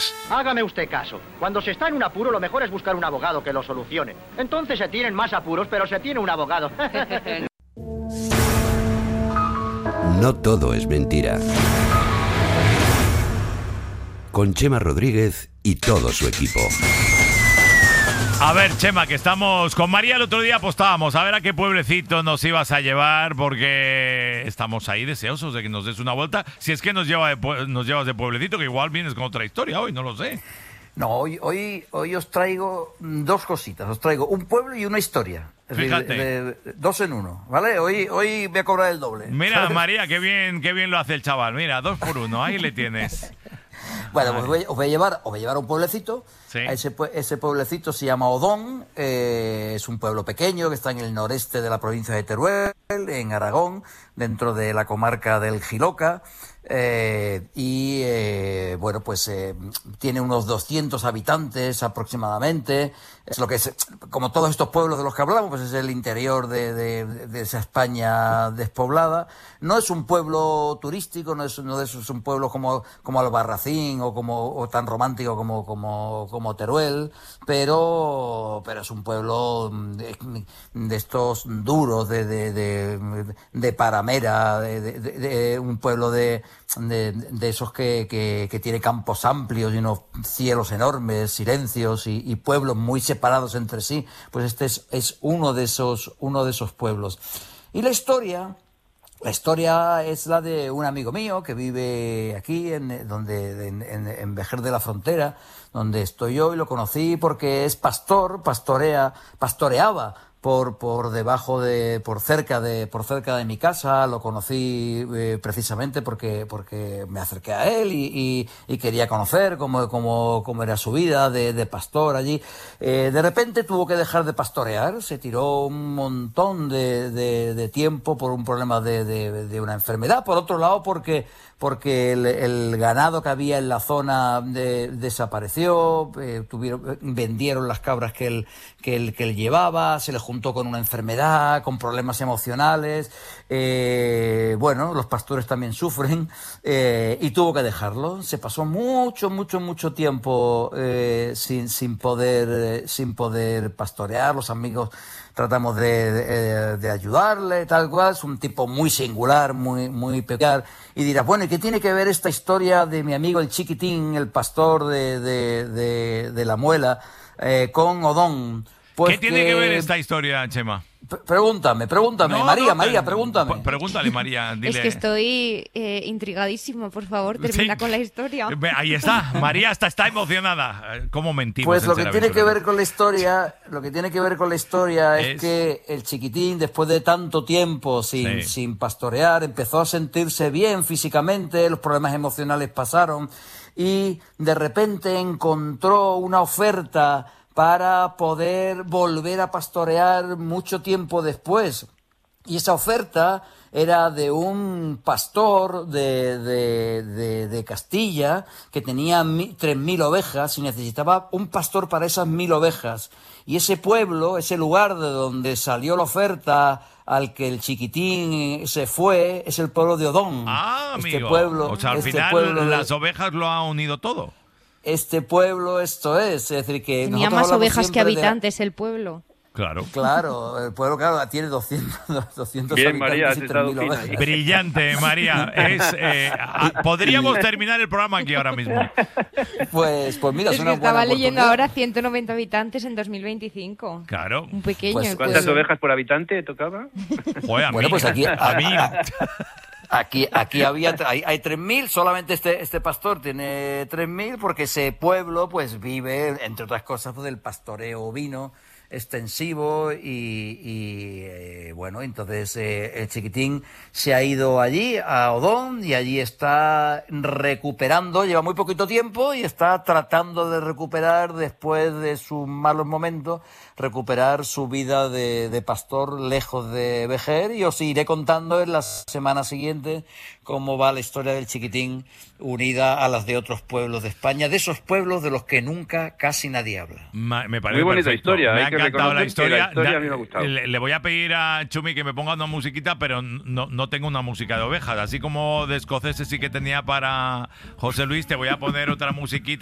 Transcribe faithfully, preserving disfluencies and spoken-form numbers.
Noticias. Hágame usted caso. Cuando se está en un apuro, lo mejor es buscar un abogado que lo solucione. Entonces se tienen más apuros, pero se tiene un abogado. No todo es mentira. Con Chema Rodríguez y todo su equipo. A ver, Chema, que estamos con María. El otro día apostábamos a ver a qué pueblecito nos ibas a llevar, porque estamos ahí deseosos de que nos des una vuelta. Si es que nos, lleva de, nos llevas de pueblecito, que igual vienes con otra historia hoy, no lo sé. No, hoy, hoy, hoy os traigo dos cositas. Os traigo un pueblo y una historia. Es Fíjate. decir, de, de, dos en uno, ¿vale? Hoy, hoy voy a cobrar el doble. Mira, María, qué bien, qué bien lo hace el chaval. Mira, dos por uno, ahí le tienes. Bueno, pues voy, os voy a llevar, os voy a llevar a un pueblecito. Sí. Ese, ese pueblecito se llama Odón. Eh, es un pueblo pequeño que está en el noreste de la provincia de Teruel, en Aragón, dentro de la comarca del Jiloca. Eh, y eh, bueno, pues eh, tiene unos doscientos habitantes aproximadamente. Es lo que es, como todos estos pueblos de los que hablamos, pues es el interior de, de, de esa España despoblada. No es un pueblo turístico, no es, no es, es un pueblo como, como Albarracín o como o tan romántico como, como, como Teruel, pero, pero es un pueblo de, de estos duros, de, de, de, de paramera, de, de, de, de un pueblo de De, de esos que, que, que tiene campos amplios y unos cielos enormes, silencios y, y pueblos muy separados entre sí. Pues este es, es uno de esos, uno de esos pueblos. Y la historia, la historia es la de un amigo mío que vive aquí, en, donde, en, en, en Vejer de la Frontera, donde estoy yo, y lo conocí porque es pastor, pastorea, pastoreaba por por debajo de por cerca de por cerca de mi casa. Lo conocí eh, precisamente porque porque me acerqué a él y, y, y quería conocer cómo cómo cómo era su vida de, de pastor allí. Eh, de repente tuvo que dejar de pastorear, se tiró un montón de, de, de tiempo por un problema de, de, de una enfermedad. Por otro lado, porque porque el, el ganado que había en la zona de, desapareció, eh, tuvieron, vendieron las cabras que él, que él, que él llevaba, se le juntó con una enfermedad, con problemas emocionales, eh, bueno, los pastores también sufren, eh, y tuvo que dejarlo. Se pasó mucho, mucho, mucho tiempo eh, sin, sin poder, eh, sin poder pastorear. Los amigos tratamos de, de, de ayudarle, tal cual. Es un tipo muy singular, muy, muy peculiar. Y dirás, bueno, ¿y qué tiene que ver esta historia de mi amigo el Chiquitín, el pastor de, de, de, de La Muela, eh, con Odón? Pues ¿Qué tiene que... que ver esta historia, Chema? Pregúntame, pregúntame, no, María, no, María, pregúntame. Pregúntale, María, dile. Es que estoy eh, intrigadísimo, por favor, termina sí. con la historia. Ahí está, María hasta está emocionada. ¿Cómo mentimos? Pues lo que tiene que ver con la historia, lo que tiene que ver con la historia es, es que el Chiquitín, después de tanto tiempo sin, sí. sin pastorear, empezó a sentirse bien físicamente, los problemas emocionales pasaron y de repente encontró una oferta para poder volver a pastorear mucho tiempo después. Y esa oferta era de un pastor de, de, de, de Castilla que tenía tres mil ovejas y necesitaba un pastor para esas mil ovejas. Y ese pueblo, ese lugar de donde salió la oferta al que el Chiquitín se fue, es el pueblo de Odón. Ah, este amigo. Pueblo, o sea, al este final pueblo las de... ovejas lo han unido todo. Este pueblo, esto es, es decir, que tenía más ovejas que habitantes de... el pueblo. Claro. Claro, el pueblo, claro, tiene doscientos, doscientos Bien, habitantes María, y tres mil ovejas. Brillante, María. Es, eh, a, podríamos terminar el programa aquí ahora mismo. Pues, pues mira, es, es una que estaba buena leyendo ahora ciento noventa habitantes en dos mil veinticinco. Claro. Un pequeño. Pues, ¿cuántas pues, ovejas por habitante tocaba? Joder, a bueno, mí, pues aquí... A, a mí... Aquí, aquí había, hay, hay tres mil, solamente este, este pastor tiene tres mil porque ese pueblo pues vive, entre otras cosas, pues, del pastoreo ovino extensivo y, y eh, bueno, entonces eh, el Chiquitín se ha ido allí, a Odón, y allí está recuperando, lleva muy poquito tiempo y está tratando de recuperar después de sus malos momentos, recuperar su vida de, de pastor lejos de Vejer, y os iré contando en las semanas siguientes cómo va la historia del Chiquitín unida a las de otros pueblos de España, de esos pueblos de los que nunca casi nadie habla. Ma, me parece muy bonita perfecto. historia. Me ha encantado la historia. La historia a mí me ha gustado. Le, le voy a pedir a Chumi que me ponga una musiquita, pero no, no tengo una música de ovejas. Así como de escoceses sí que tenía para José Luis, te voy a poner otra musiquita.